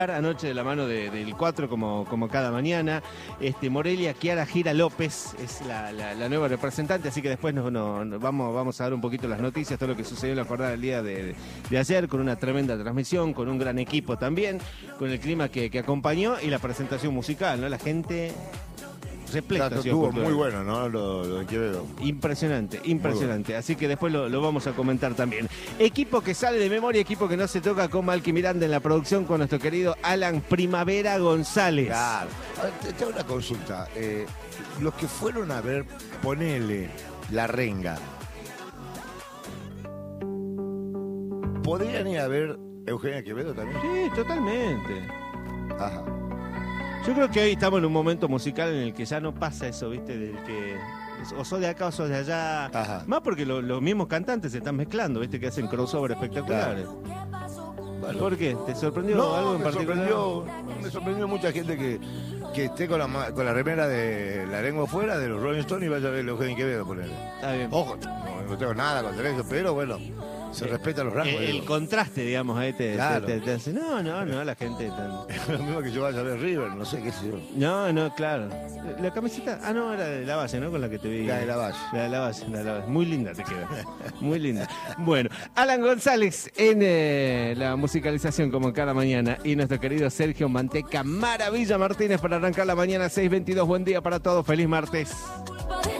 Anoche de la mano del 4 como cada mañana. Morelia Kiara Gira López es la nueva representante, así que después vamos a dar un poquito las noticias, todo lo que sucedió en la jornada del día de ayer, con una tremenda transmisión, con un gran equipo también, con el clima que acompañó y la presentación musical, ¿no? La gente repleta. Claro, estuvo muy bueno, ¿no? Lo de Quevedo. Impresionante. Así que después lo vamos a comentar también. Equipo que sale de memoria, equipo que no se toca, con Malky Miranda en la producción, con nuestro querido Alan Primavera González. Claro. A ver, te hago una consulta. Los que fueron a ver, ponele La Renga, ¿podrían ir a ver Eugenia Quevedo también? Sí, totalmente. Ajá. Yo creo que hoy estamos en un momento musical en el que ya no pasa eso, ¿viste? Del que o sos de acá o sos de allá. Ajá. Más porque los mismos cantantes se están mezclando, ¿viste? Que hacen crossover espectaculares. Bueno. ¿Por qué? ¿Te sorprendió algo en particular? Me sorprendió mucha gente que esté con la remera de La Lengua Fuera, de los Rolling Stones, y vaya a ver a Eugenia Quevedo, ponele. Está bien. Ojo, no tengo nada contra eso, pero bueno, se respetan los rangos. El contraste, digamos, ahí Claro. te hace, no, la gente Es lo mismo que yo vaya a ver River, no sé qué sé yo. No, claro. La camiseta, no, era de la base, ¿no? Con la que te vi. La de la Valle. La de la base. Muy linda te queda. Muy linda. Bueno, Alan González en la musicalización como cada mañana. Y nuestro querido Sergio Manteca Maravilla Martínez para arrancar la mañana 6:22. Buen día para todos. Feliz martes.